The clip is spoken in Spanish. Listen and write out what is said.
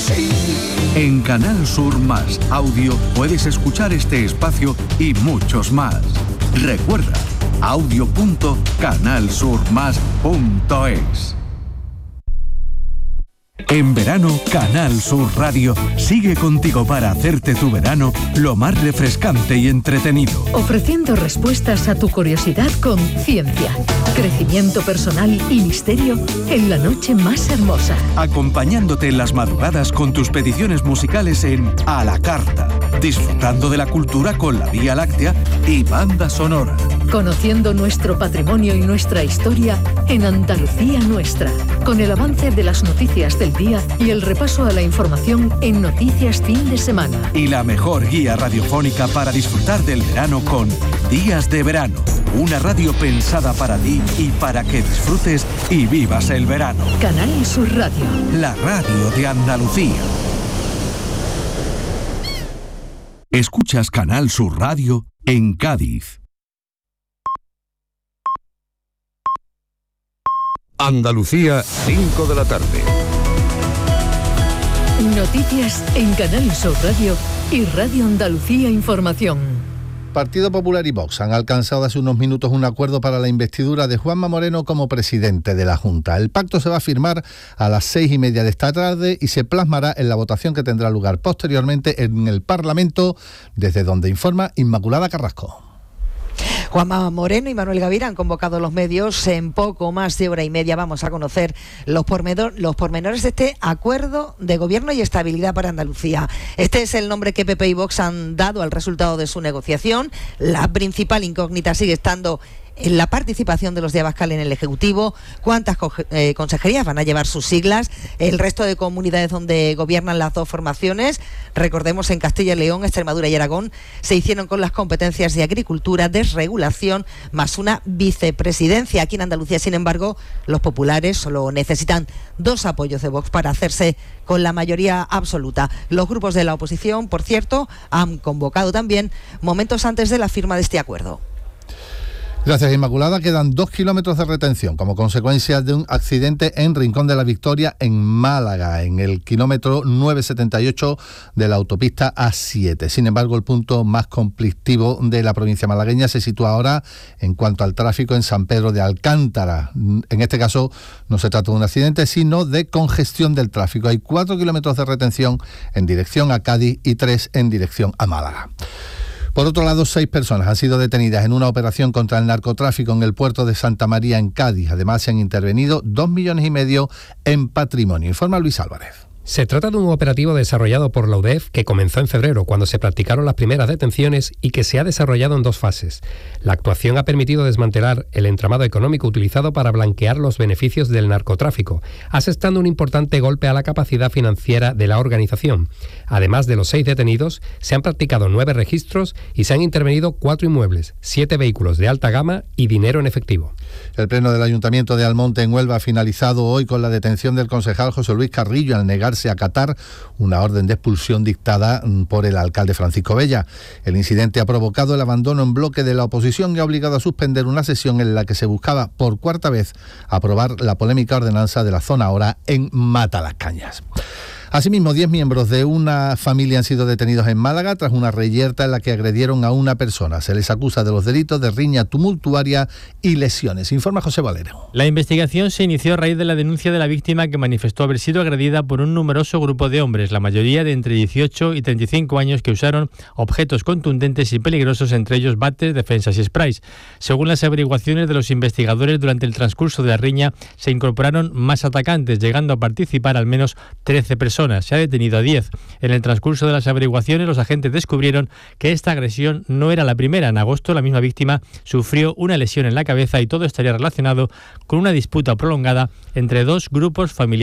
sí. En Canal Sur Más Audio puedes escuchar este espacio y muchos más. Recuerda, audio.canalsurmas.es. En verano, Canal Sur Radio sigue contigo para hacerte tu verano lo más refrescante y entretenido. Ofreciendo respuestas a tu curiosidad con ciencia, crecimiento personal y misterio en la noche más hermosa. Acompañándote en las madrugadas con tus peticiones musicales en A la Carta. Disfrutando de la cultura con la Vía Láctea y banda sonora. Conociendo nuestro patrimonio y nuestra historia en Andalucía Nuestra. Con el avance de las noticias del día y el repaso a la información en Noticias Fin de Semana. Y la mejor guía radiofónica para disfrutar del verano con Días de Verano. Una radio pensada para ti y para que disfrutes y vivas el verano. Canal Sur Radio. La radio de Andalucía. Escuchas Canal Sur Radio en Cádiz. Andalucía, 5 de la tarde. Noticias en Canal Sur Radio y Radio Andalucía Información. Partido Popular y Vox han alcanzado hace unos minutos un acuerdo para la investidura de Juanma Moreno como presidente de la Junta. El pacto se va a firmar a las 6:30 de esta tarde y se plasmará en la votación que tendrá lugar posteriormente en el Parlamento, desde donde informa Inmaculada Carrasco. Juanma Moreno y Manuel Gavira han convocado los medios. En poco más de hora y media vamos a conocer los pormenores de este acuerdo de gobierno y estabilidad para Andalucía. Este es el nombre que PP y Vox han dado al resultado de su negociación. La principal incógnita sigue estando en la participación de los de Abascal en el Ejecutivo, cuántas consejerías van a llevar sus siglas, el resto de comunidades donde gobiernan las dos formaciones. Recordemos, en Castilla y León, Extremadura y Aragón se hicieron con las competencias de agricultura, desregulación, más una vicepresidencia. Aquí en Andalucía, sin embargo, los populares solo necesitan 2 apoyos de Vox para hacerse con la mayoría absoluta. Los grupos de la oposición, por cierto, han convocado también momentos antes de la firma de este acuerdo. Gracias, Inmaculada. Quedan 2 kilómetros de retención como consecuencia de un accidente en Rincón de la Victoria, en Málaga, en el kilómetro 978 de la autopista A7. Sin embargo, el punto más conflictivo de la provincia malagueña se sitúa ahora en cuanto al tráfico en San Pedro de Alcántara. En este caso no se trata de un accidente, sino de congestión del tráfico. Hay 4 kilómetros de retención en dirección a Cádiz y 3 en dirección a Málaga. Por otro lado, 6 personas han sido detenidas en una operación contra el narcotráfico en el puerto de Santa María, en Cádiz. Además, se han intervenido 2,5 millones en patrimonio. Informa Luis Álvarez. Se trata de un operativo desarrollado por la UDEF que comenzó en febrero, cuando se practicaron las primeras detenciones, y que se ha desarrollado en 2 fases. La actuación ha permitido desmantelar el entramado económico utilizado para blanquear los beneficios del narcotráfico, asestando un importante golpe a la capacidad financiera de la organización. Además de los 6 detenidos, se han practicado 9 registros y se han intervenido 4 inmuebles, 7 vehículos de alta gama y dinero en efectivo. El pleno del Ayuntamiento de Almonte, en Huelva, ha finalizado hoy con la detención del concejal José Luis Carrillo al negarse a acatar una orden de expulsión dictada por el alcalde Francisco Bella. El incidente ha provocado el abandono en bloque de la oposición y ha obligado a suspender una sesión en la que se buscaba por 4ª vez aprobar la polémica ordenanza de la zona hora en Matalascañas. Asimismo, 10 miembros de una familia han sido detenidos en Málaga tras una reyerta en la que agredieron a una persona. Se les acusa de los delitos de riña tumultuaria y lesiones. Informa José Valero. La investigación se inició a raíz de la denuncia de la víctima, que manifestó haber sido agredida por un numeroso grupo de hombres, la mayoría de entre 18 y 35 años, que usaron objetos contundentes y peligrosos, entre ellos bates, defensas y sprays. Según las averiguaciones de los investigadores, durante el transcurso de la riña se incorporaron más atacantes, llegando a participar al menos 13 personas. Se ha detenido a 10. En el transcurso de las averiguaciones, los agentes descubrieron que esta agresión no era la primera. En agosto, la misma víctima sufrió una lesión en la cabeza, y todo estaría relacionado con una disputa prolongada entre 2 grupos familiares